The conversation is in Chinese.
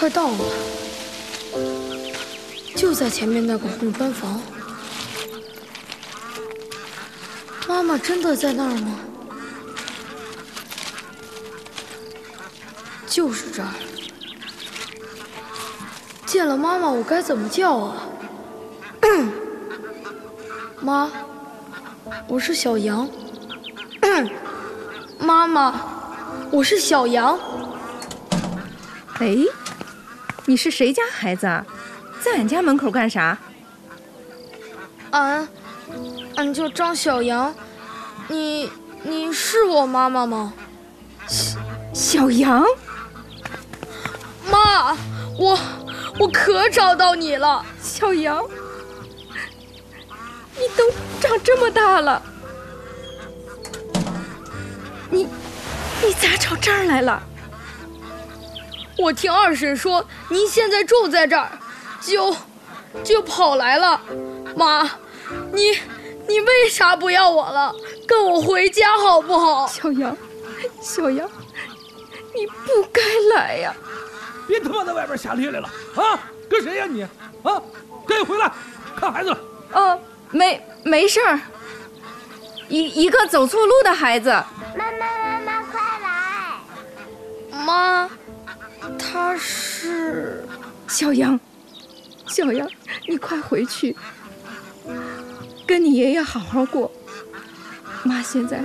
快到了，就在前面那个红砖房。妈妈真的在那儿吗？就是这儿。见了妈妈，我该怎么叫啊？妈，我是小羊。妈妈，我是小羊。 哎，你是谁家孩子啊？在俺家门口干啥？ 俺叫张小羊。你是我妈妈吗？ 小羊？ 妈，我可找到你了。 小羊，你都长这么大了，你咋找这儿来了？ 我听二婶说您现在住在这儿，就跑来了。妈，你为啥不要我了？跟我回家好不好？ 小羊，你不该来呀！ 别他妈在外边瞎咧咧了啊！跟谁呀你？啊，赶紧回来看孩子了。 没事儿，一个走错路的孩子。 妈，快来！ 妈，他是小羊，你快回去，跟你爷爷好好过。妈现在